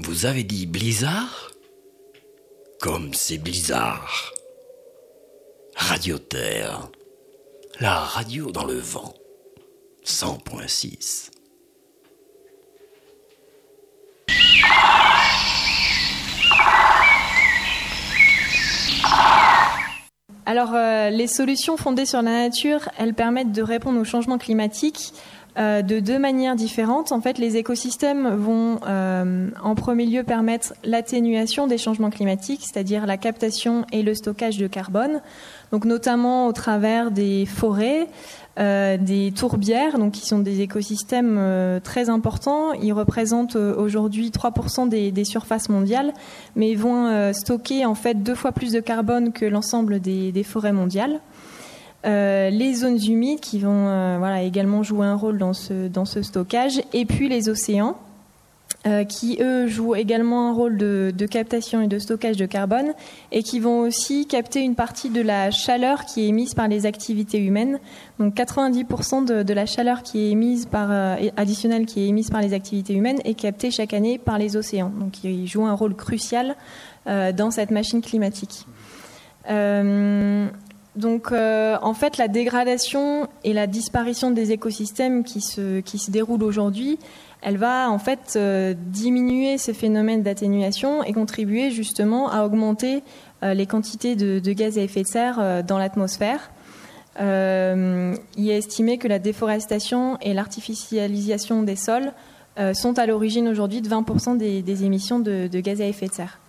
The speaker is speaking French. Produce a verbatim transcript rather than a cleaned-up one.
vous avez dit blizzard? Comme c'est blizzard. Radio Terre, la radio dans le vent, cent point six. Alors, euh, les solutions fondées sur la nature, elles permettent de répondre aux changements climatiques euh, de deux manières différentes. En fait, les écosystèmes vont euh, en premier lieu permettre l'atténuation des changements climatiques, c'est-à-dire la captation et le stockage de carbone, donc notamment au travers des forêts, euh, des tourbières, donc qui sont des écosystèmes euh, très importants. Ils représentent euh, aujourd'hui trois pour cent des, des surfaces mondiales, mais ils vont euh, stocker en fait deux fois plus de carbone que l'ensemble des, des forêts mondiales. Euh, les zones humides qui vont euh, voilà, également jouer un rôle dans ce, dans ce stockage, et puis les océans euh, qui, eux, jouent également un rôle de, de captation et de stockage de carbone et qui vont aussi capter une partie de la chaleur qui est émise par les activités humaines. Donc quatre-vingt-dix pour cent de, de la chaleur qui est émise par, euh, additionnelle qui est émise par les activités humaines est captée chaque année par les océans. Donc ils jouent un rôle crucial euh, dans cette machine climatique. Euh, Donc, euh, en fait, la dégradation et la disparition des écosystèmes qui se, qui se déroulent aujourd'hui, elle va en fait euh, diminuer ces phénomènes d'atténuation et contribuer justement à augmenter euh, les quantités de, de gaz à effet de serre euh, dans l'atmosphère. Euh, il est estimé que la déforestation et l'artificialisation des sols euh, sont à l'origine aujourd'hui de vingt pour cent des, des émissions de, de gaz à effet de serre.